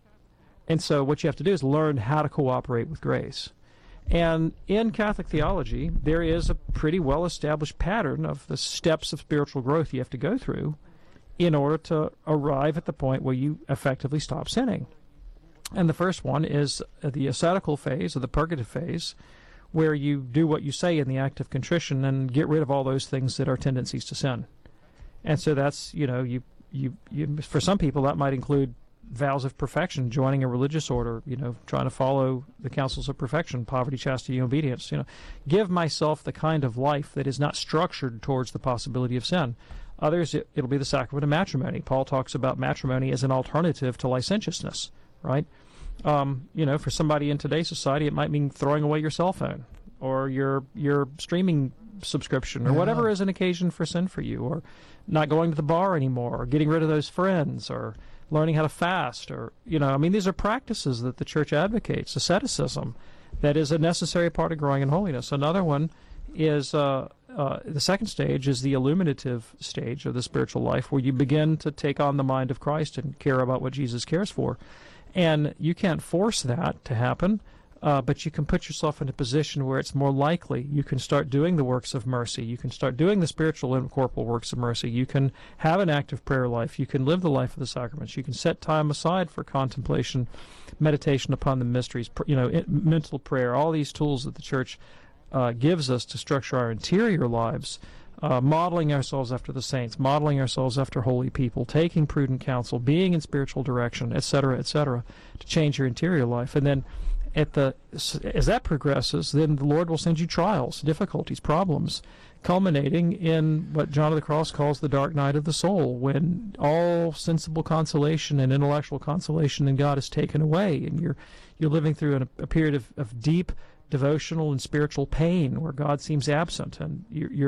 And so what you have to do is learn how to cooperate with grace. And in Catholic theology, there is a pretty well-established pattern of the steps of spiritual growth you have to go through in order to arrive at the point where you effectively stop sinning. And the first one is the ascetical phase, or the purgative phase, where you do what you say in the act of contrition and get rid of all those things that are tendencies to sin. And so that's, you know, you, you, you for some people that might include vows of perfection, joining a religious order, you know, trying to follow the counsels of perfection, poverty, chastity, and obedience. You know, give myself the kind of life that is not structured towards the possibility of sin. Others, it, it'll be the sacrament of matrimony. Paul talks about matrimony as an alternative to licentiousness, right? Um, you know, for somebody in today's society, it might mean throwing away your cell phone or your your streaming subscription or yeah. whatever is an occasion for sin for you, or not going to the bar anymore, or getting rid of those friends, or learning how to fast, or, you know, I mean, these are practices that the church advocates, asceticism, that is a necessary part of growing in holiness. Another one is, uh, uh, the second stage is the illuminative stage of the spiritual life, where you begin to take on the mind of Christ and care about what Jesus cares for. And you can't force that to happen, uh, but you can put yourself in a position where it's more likely. You can start doing the works of mercy. You can start doing the spiritual and corporal works of mercy. You can have an active prayer life. You can live the life of the sacraments. You can set time aside for contemplation, meditation upon the mysteries, you know, mental prayer, all these tools that the Church uh, gives us to structure our interior lives, uh, modeling ourselves after the saints, modeling ourselves after holy people, taking prudent counsel, being in spiritual direction, et cetera, et cetera, to change your interior life. And then At the, as that progresses, then the Lord will send you trials, difficulties, problems, culminating in what John of the Cross calls the dark night of the soul, when all sensible consolation and intellectual consolation in God is taken away, and you're you're living through an, a period of, of deep devotional and spiritual pain, where God seems absent, and you're, you're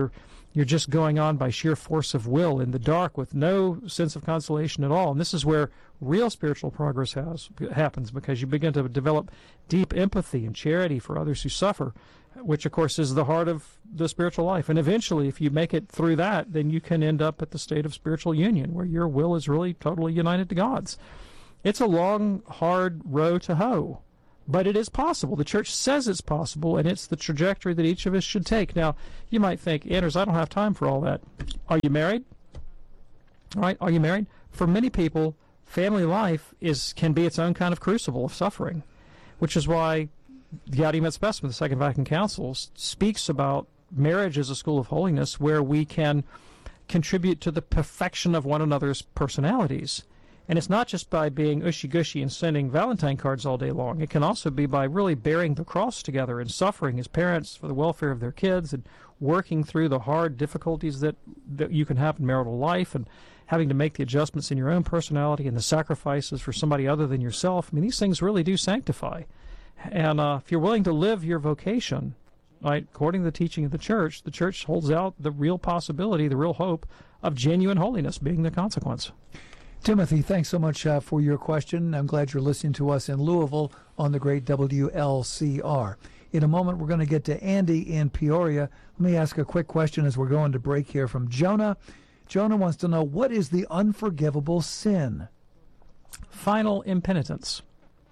You're just going on by sheer force of will in the dark with no sense of consolation at all. And this is where real spiritual progress has, happens, because you begin to develop deep empathy and charity for others who suffer, which, of course, is the heart of the spiritual life. And eventually, if you make it through that, then you can end up at the state of spiritual union, where your will is really totally united to God's. It's a long, hard row to hoe. But it is possible. The church says it's possible, and it's the trajectory that each of us should take. Now, you might think, Anders, I don't have time for all that. Are you married? All right, are you married? For many people, family life is can be its own kind of crucible of suffering, which is why Gaudium et Spes, the Second Vatican Council, speaks about marriage as a school of holiness where we can contribute to the perfection of one another's personalities. And it's not just by being ushy-gushy and sending Valentine cards all day long. It can also be by really bearing the cross together and suffering as parents for the welfare of their kids and working through the hard difficulties that, that you can have in marital life and having to make the adjustments in your own personality and the sacrifices for somebody other than yourself. I mean, these things really do sanctify. And uh, if you're willing to live your vocation, right, according to the teaching of the church, the church holds out the real possibility, the real hope of genuine holiness being the consequence. Timothy, thanks so much uh, for your question. I'm glad you're listening to us in Louisville on the great W L C R. In a moment, we're going to get to Andy in Peoria. Let me ask a quick question as we're going to break here from Jonah. Jonah wants to know, what is the unforgivable sin? Final impenitence.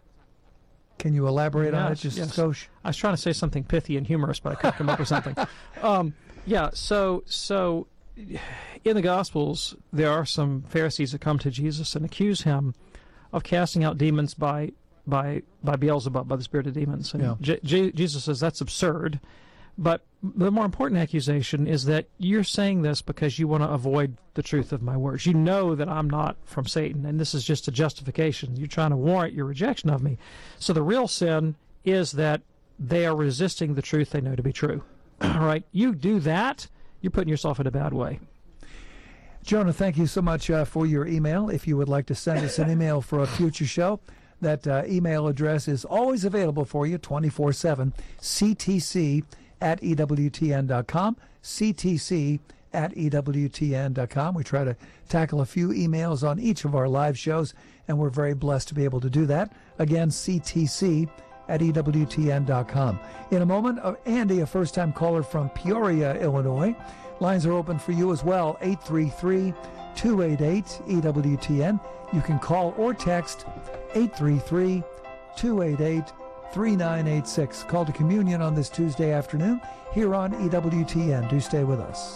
Can you elaborate yes, on it, just yes. Skosh? I was trying to say something pithy and humorous, but I couldn't come up with something. Um, yeah, so so in the Gospels, there are some Pharisees that come to Jesus and accuse him of casting out demons by by by Beelzebub, by the spirit of demons. And Yeah. J- J- Jesus says that's absurd. But the more important accusation is that you're saying this because you want to avoid the truth of my words. You know that I'm not from Satan, and this is just a justification. You're trying to warrant your rejection of me. So the real sin is that they are resisting the truth they know to be true. All right? You do that, you're putting yourself in a bad way. Jonah, thank you so much uh, for your email. If you would like to send us an email for a future show, that uh, email address is always available for you twenty-four seven, C T C at E W T N dot com, C T C at E W T N dot com. We try to tackle a few emails on each of our live shows, and we're very blessed to be able to do that. Again, C T C at E W T N dot com. In a moment, uh, Andy, a first-time caller from Peoria, Illinois. Lines are open for you as well, eight three three, two eight eight, E W T N. You can call or text eight three three, two eight eight, three nine eight six. Call to communion on this Tuesday afternoon here on E W T N. Do stay with us.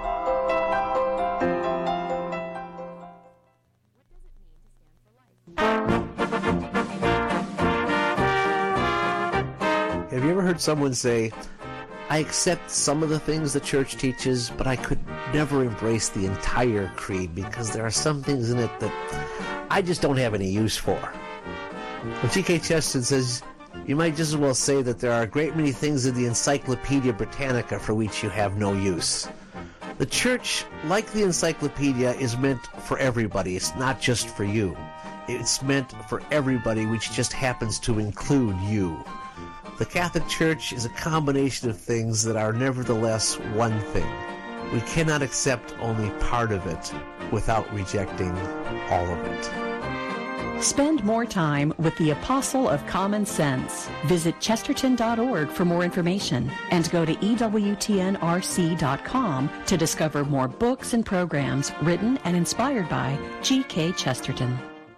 Have you ever heard someone say, I accept some of the things the church teaches, but I could never embrace the entire creed because there are some things in it that I just don't have any use for? Well, G K Chesterton says, you might just as well say that there are a great many things in the Encyclopedia Britannica for which you have no use. The church, like the encyclopedia, is meant for everybody. It's not just for you. It's meant for everybody, which just happens to include you. The Catholic Church is a combination of things that are nevertheless one thing. We cannot accept only part of it without rejecting all of it. Spend more time with the Apostle of Common Sense. Visit chesterton dot org for more information and go to E W T N R C dot com to discover more books and programs written and inspired by G K Chesterton.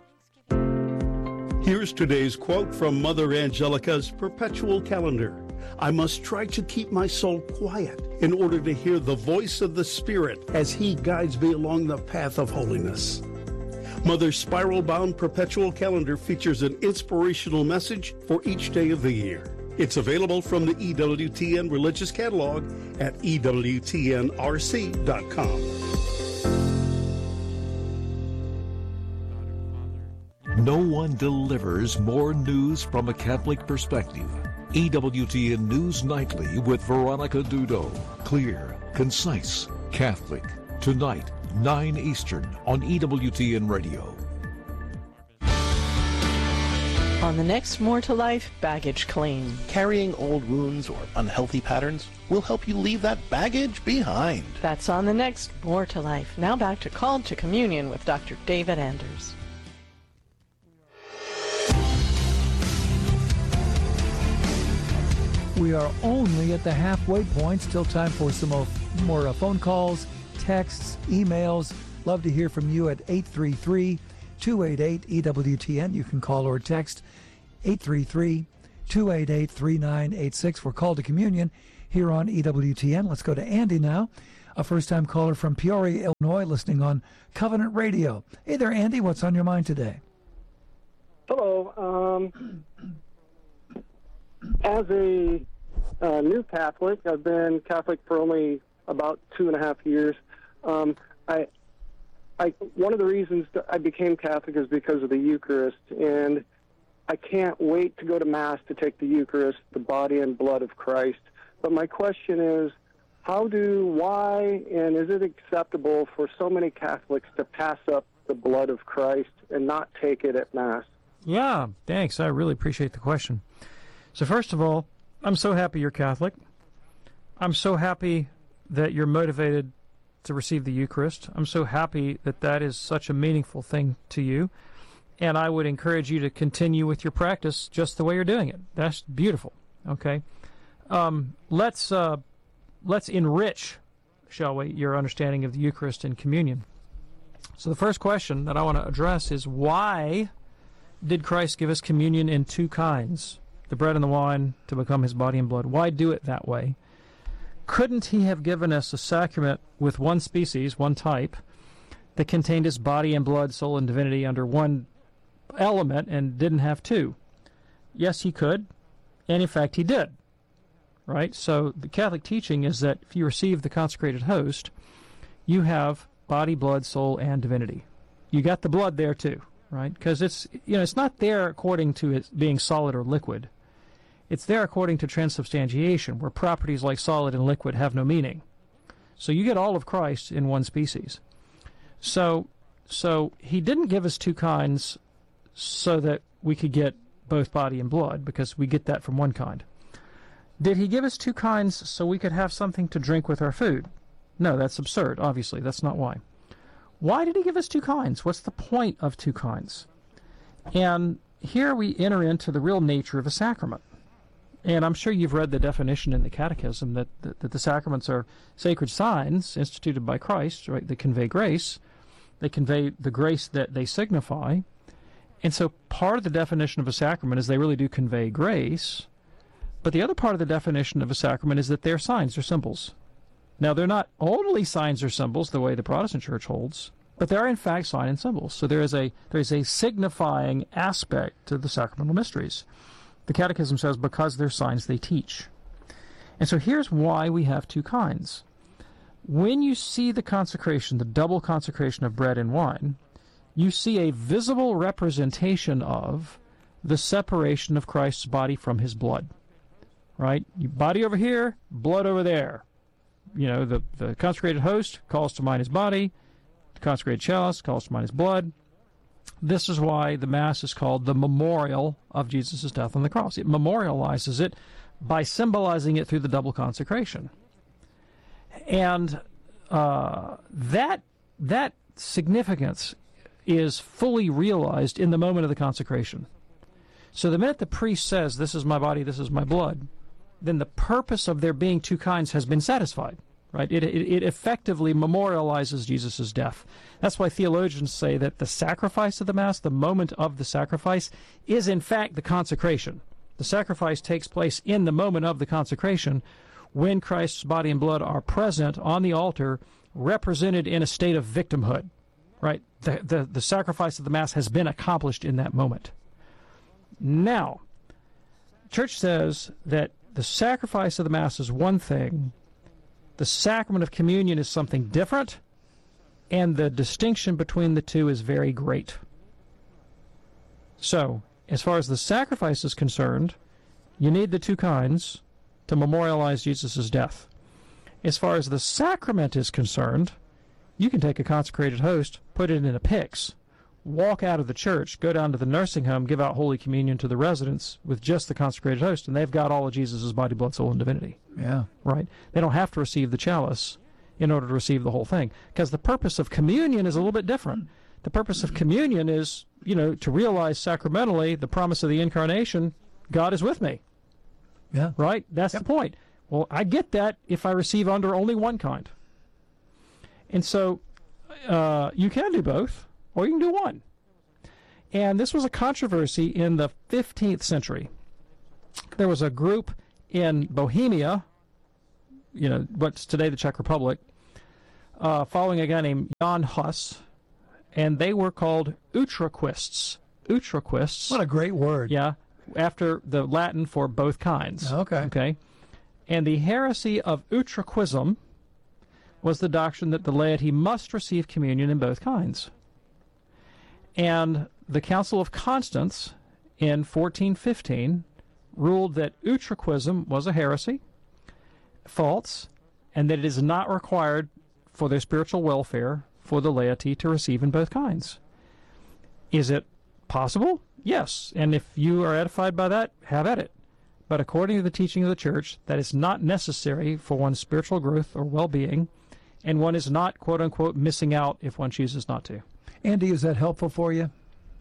Here's today's quote from Mother Angelica's Perpetual Calendar. I must try to keep my soul quiet in order to hear the voice of the Spirit as He guides me along the path of holiness. Mother's spiral-bound Perpetual Calendar features an inspirational message for each day of the year. It's available from the E W T N Religious Catalog at E W T N R C dot com. No one delivers more news from a Catholic perspective. E W T N News Nightly with Veronica Dudo. Clear, concise, Catholic. Tonight, nine Eastern on E W T N Radio. On the next More to Life Baggage Claim. Carrying old wounds or unhealthy patterns will help you leave that baggage behind. That's on the next More to Life. Now back to Called to Communion with Doctor David Anders. We are only at the halfway point. Still time for some more, more uh, phone calls, texts, emails. Love to hear from you at eight three three, two eight eight, E W T N. You can call or text eight three three, two eight eight, three nine eight six. We're Called to Communion here on E W T N. Let's go to Andy now, a first-time caller from Peoria, Illinois, listening on Covenant Radio. Hey there, Andy. What's on your mind today? Hello. Um, as a uh, new Catholic, I've been Catholic for only about two and a half years. Um, I, I, one of the reasons that I became Catholic is because of the Eucharist, and I can't wait to go to Mass to take the Eucharist, the body and blood of Christ. But my question is, how do, why, and is it acceptable for so many Catholics to pass up the blood of Christ and not take it at Mass? Yeah, thanks. I really appreciate the question. So first of all, I'm so happy you're Catholic. I'm so happy that you're motivated to receive the Eucharist. I'm so happy that that is such a meaningful thing to you. And I would encourage you to continue with your practice just the way you're doing it. That's beautiful. Okay? Um, let's uh, let's enrich, shall we, your understanding of the Eucharist and communion. So the first question that I want to address is, why did Christ give us communion in two kinds, the bread and the wine, to become his body and blood? Why do it that way? Couldn't he have given us a sacrament with one species, one type, that contained his body and blood, soul and divinity under one element and didn't have two? Yes, he could, and in fact he did. Right? So the Catholic teaching is that if you receive the consecrated host, you have body, blood, soul, and divinity. You got the blood there too, right? Because it's, you know, it's not there according to it being solid or liquid. It's there according to transubstantiation, where properties like solid and liquid have no meaning. So you get all of Christ in one species. So, so he didn't give us two kinds so that we could get both body and blood, because we get that from one kind. Did he give us two kinds so we could have something to drink with our food? No, that's absurd, obviously. That's not why. Why did he give us two kinds? What's the point of two kinds? And here we enter into the real nature of a sacrament. And I'm sure you've read the definition in the Catechism that, that, that the sacraments are sacred signs instituted by Christ, right? They convey grace. They convey the grace that they signify. And so part of the definition of a sacrament is they really do convey grace. But the other part of the definition of a sacrament is that they're signs or symbols. Now, they're not only signs or symbols the way the Protestant Church holds, but they are in fact sign and symbols. So there is a there is a signifying aspect to the sacramental mysteries. The Catechism says because they're signs, they teach. And so here's why we have two kinds. When you see the consecration, the double consecration of bread and wine, you see a visible representation of the separation of Christ's body from his blood. Right? Body over here, blood over there. You know, the, the consecrated host calls to mind his body. The consecrated chalice calls to mind his blood. This is why the Mass is called the memorial of Jesus' death on the cross. It memorializes it by symbolizing it through the double consecration. And uh, that that significance is fully realized in the moment of the consecration. So the minute the priest says, this is my body, this is my blood, then the purpose of there being two kinds has been satisfied, right? It, it, it effectively memorializes Jesus' death. That's why theologians say that the sacrifice of the Mass, the moment of the sacrifice, is in fact the consecration. The sacrifice takes place in the moment of the consecration when Christ's body and blood are present on the altar, represented in a state of victimhood, right? The, the, the sacrifice of the Mass has been accomplished in that moment. Now, Church says that the sacrifice of the Mass is one thing, the sacrament of communion is something different, and the distinction between the two is very great. So, as far as the sacrifice is concerned, you need the two kinds to memorialize Jesus' death. As far as the sacrament is concerned, you can take a consecrated host, put it in a pyx, walk out of the church, go down to the nursing home, give out Holy Communion to the residents with just the consecrated host, and they've got all of Jesus' body, blood, soul, and divinity. Yeah. Right? They don't have to receive the chalice in order to receive the whole thing. Because the purpose of communion is a little bit different. The purpose of communion is, you know, to realize sacramentally the promise of the Incarnation, God is with me. Yeah. Right? That's yep. the point. Well, I get that if I receive under only one kind. And so uh, you can do both, or you can do one. And this was a controversy in the fifteenth century. There was a group in Bohemia, you know, what's today the Czech Republic, uh, following a guy named Jan Hus, and they were called Utraquists. Utraquists. What a great word. Yeah, after the Latin for both kinds. Okay. Okay. And the heresy of Utraquism was the doctrine that the laity must receive communion in both kinds. And the Council of Constance in fourteen fifteen ruled that Utraquism was a heresy, false, and that it is not required for their spiritual welfare for the laity to receive in both kinds. Is it possible? Yes. And if you are edified by that, have at it. But according to the teaching of the Church, that is not necessary for one's spiritual growth or well-being, and one is not, quote-unquote, missing out if one chooses not to. Andy, is that helpful for you?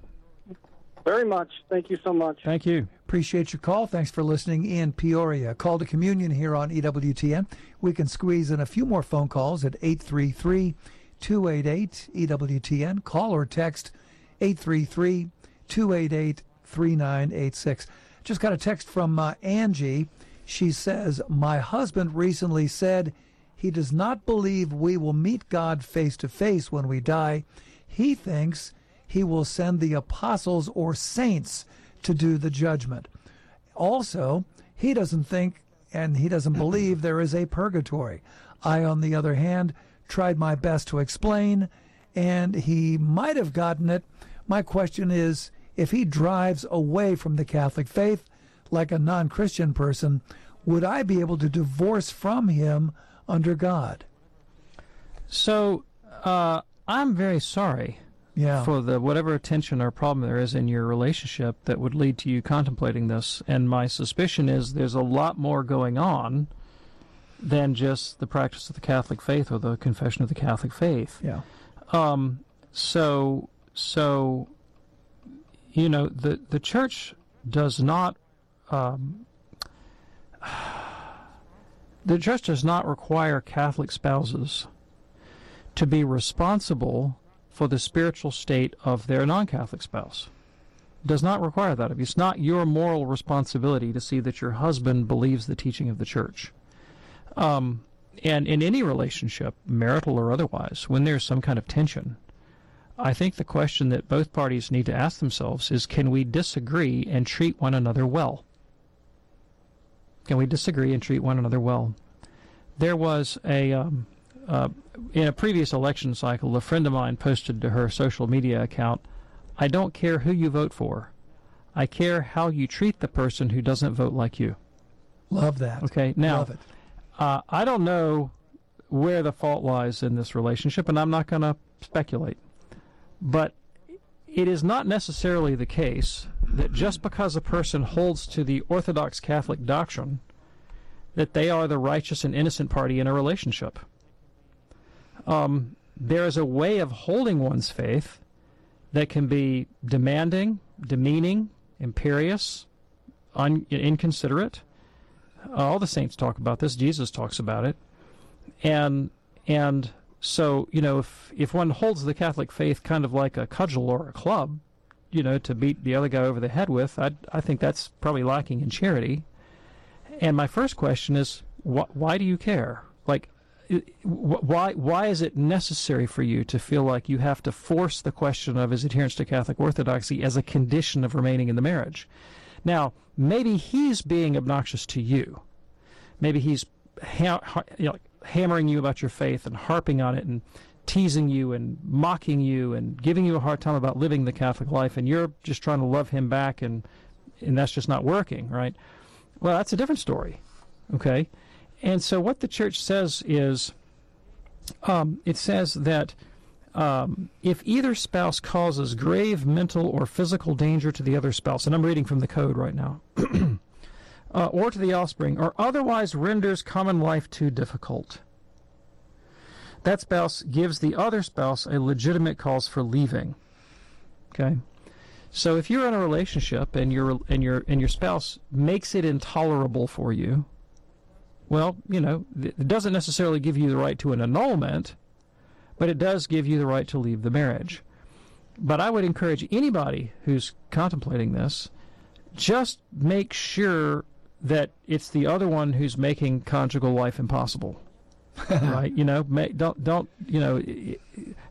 Very much. Thank you so much. Thank you. Appreciate your call. Thanks for listening in Peoria. Call to Communion here on E W T N. We can squeeze in a few more phone calls at eight three three, two eight eight, E W T N. Call or text eight three three, two eight eight, three nine eight six. Just got a text from uh, Angie. She says, my husband recently said he does not believe we will meet God face to face when we die. He thinks he will send the apostles or saints to do the judgment. Also, he doesn't think and he doesn't believe there is a purgatory. I, on the other hand, tried my best to explain, and he might have gotten it. My question is, if he drives away from the Catholic faith like a non-Christian person, would I be able to divorce from him under God? So, uh, I'm very sorry yeah. for the whatever tension or problem there is in your relationship that would lead to you contemplating this. And my suspicion is there's a lot more going on than just the practice of the Catholic faith or the confession of the Catholic faith. Yeah. Um. So, so, you know, the the Church does not. Um, the Church does not require Catholic spouses to be responsible for the spiritual state of their non-Catholic spouse. It does not require that. It's not your moral responsibility to see that your husband believes the teaching of the Church. Um, and in any relationship, marital or otherwise, when there's some kind of tension, I think the question that both parties need to ask themselves is, can we disagree and treat one another well? Can we disagree and treat one another well? There was a, um, uh, in a previous election cycle, a friend of mine posted to her social media account, I don't care who you vote for. I care how you treat the person who doesn't vote like you. Love that. Okay, now, Love it. Uh, I don't know where the fault lies in this relationship, and I'm not going to speculate. But it is not necessarily the case that just because a person holds to the Orthodox Catholic doctrine that they are the righteous and innocent party in a relationship. Um, there is a way of holding one's faith that can be demanding, demeaning, imperious, un- inconsiderate. Uh, all the saints talk about this. Jesus talks about it. And and so, you know, if, if one holds the Catholic faith kind of like a cudgel or a club, you know, to beat the other guy over the head with, I I think that's probably lacking in charity. And my first question is, wh- why do you care? Like, why why is it necessary for you to feel like you have to force the question of his adherence to Catholic Orthodoxy as a condition of remaining in the marriage? Now, maybe he's being obnoxious to you. Maybe he's ha- ha- you know, hammering you about your faith and harping on it and teasing you and mocking you and giving you a hard time about living the Catholic life, and you're just trying to love him back, and and that's just not working, right? Well, that's a different story, okay? And so what the Church says is, um, it says that um, if either spouse causes grave mental or physical danger to the other spouse, and I'm reading from the code right now, uh, or to the offspring, or otherwise renders common life too difficult, that spouse gives the other spouse a legitimate cause for leaving. Okay? So if you're in a relationship and your and your and your spouse makes it intolerable for you, well, you know, it doesn't necessarily give you the right to an annulment, but it does give you the right to leave the marriage. But I would encourage anybody who's contemplating this, just make sure that it's the other one who's making conjugal life impossible. Right? You know, don't don't you know?